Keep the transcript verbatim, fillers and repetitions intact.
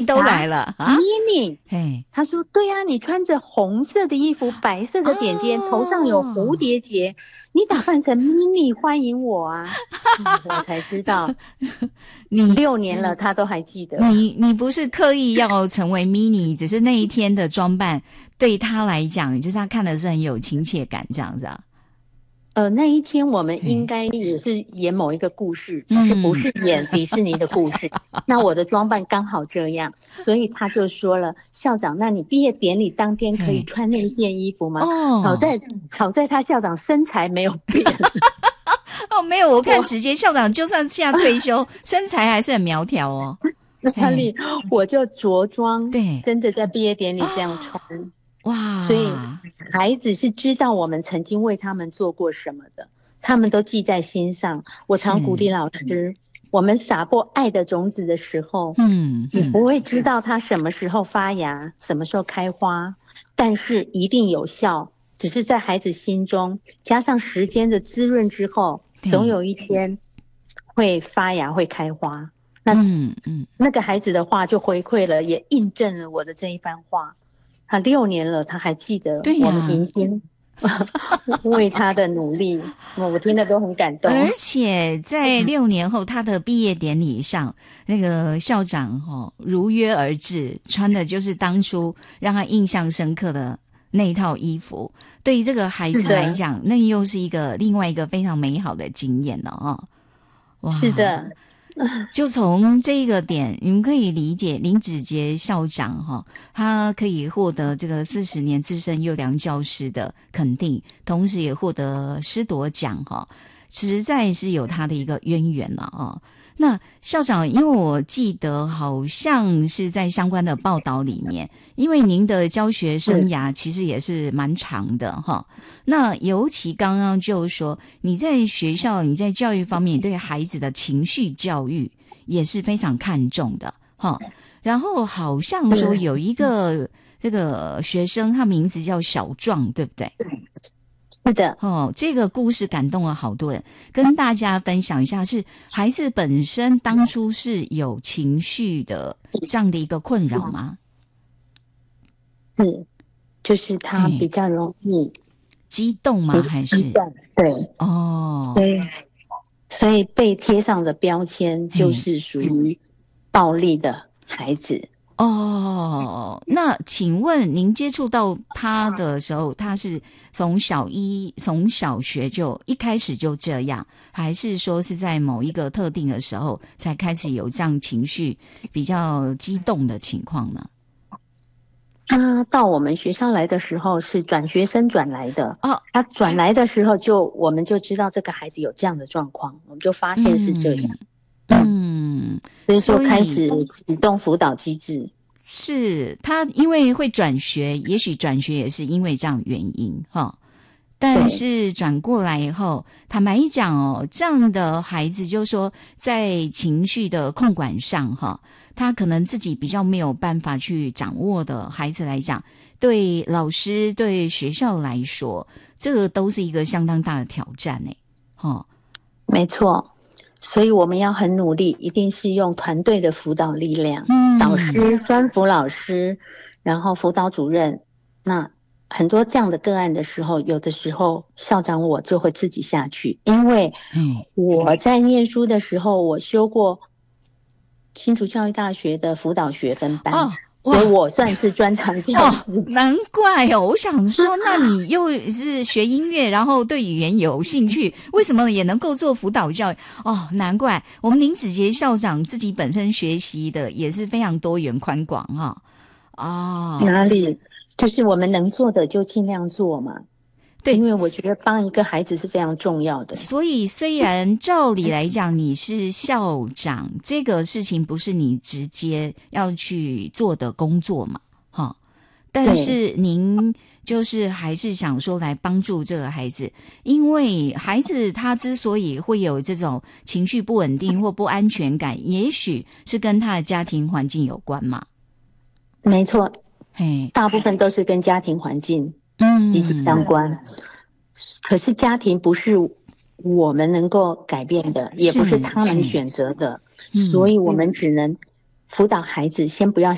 都来了啊 ，mini， 嘿， 他说对呀、啊，你穿着红色的衣服，白色的点点，哦、头上有蝴蝶结，你打扮成 mini 欢迎我啊！嗯、我才知道，你六年了，他都还记得。 你你不是刻意要成为 mini， 只是那一天的装扮对他来讲，就是他看的是很有亲切感，这样子啊。 呃，那一天我们应该也是演某一个故事，只是不是演迪士尼的故事。嗯、那我的装扮刚好这样，所以他就说了：“校长，那你毕业典礼当天可以穿那一件衣服吗？”哦，好在好在他校长身材没有变。 哦，没有，我看直接校长就算现在退休，身材还是很苗条哦。 哪里？我就着装， 对， 真的在毕业典礼这样穿。哦哇！ 所以孩子是知道我们曾经为他们做过什么的，他们都记在心上。我常鼓励老师，我们撒过爱的种子的时候，嗯，你不会知道它什么时候发芽，什么时候开花，但是一定有效。只是在孩子心中加上时间的滋润之后，总有一天会发芽，会开花。那嗯嗯，那个孩子的话就回馈了，也印证了我的这一番话。他六年了，他还记得我们迎新为他的努力，我听得都很感动。 而且在六年后，他的毕业典礼上，那个校长哦如约而至，穿的就是当初让他印象深刻的那一套衣服。对于这个孩子来讲，那又是一个另外一个非常美好的经验了哦。哇， 是的。 就从这个点，你们可以理解林子杰校长哈，他可以获得这个四十年资深优良教师的肯定，同时也获得师铎奖哈，实在是有他的一个渊源了啊。那校长，因为我记得好像是在相关的报道里面，因为您的教学生涯其实也是蛮长的哈。那尤其刚刚就说你在学校，你在教育方面对孩子的情绪教育也是非常看重的哈。然后好像说有一个这个学生，他名字叫小壮，对不对？ 是的， 哦，这个故事感动了好多人，跟大家分享一下。是孩子本身当初是有情绪的这样的一个困扰吗？ 是，就是他比较容易激动吗？还是对哦， 对，所以被贴上的标签就是属于暴力的孩子。 哦，那请问您接触到他的时候，他是从小一从小学就一开始就这样，还是说是在某一个特定的时候才开始有这样情绪比较激动的情况呢？ 他到我们学校来的时候是转学生转来的哦，他转来的时候就我们就知道这个孩子有这样的状况，我们就发现是这样。嗯。嗯，所以说开始启动辅导机制。 是他因为会转学，也许转学也是因为这样原因哈。但是转过来以后，坦白讲哦，这样的孩子就是说在情绪的控管上哈，他可能自己比较没有办法去掌握的孩子来讲，对老师对学校来说，这个都是一个相当大的挑战诶。哈， 没错。所以我们要很努力，一定是用团队的辅导力量，嗯，导师、专辅老师，然后辅导主任。那很多这样的个案的时候，有的时候校长我就会自己下去，因为我在念书的时候，我修过新竹教育大学的辅导学分班。哦，所以我算是专长教师。 哦，难怪哦！我想说，那你又是学音乐，然后对语言有兴趣，为什么也能够做辅导教育？哦，难怪我们林子杰校长自己本身学习的也是非常多元宽广哈。哦， 哪里？就是我们能做的就尽量做嘛。对，因为我觉得帮一个孩子是非常重要的。 所以虽然照理来讲你是校长，这个事情不是你直接要去做的工作嘛，哈，但是您就是还是想说来帮助这个孩子，因为孩子他之所以会有这种情绪不稳定或不安全感，也许是跟他的家庭环境有关嘛。 没错，嘿，大部分都是跟家庭环境息息相关。嗯，可是家庭不是我们能够改变的，也不是他们选择的，所以我们只能辅导孩子先不要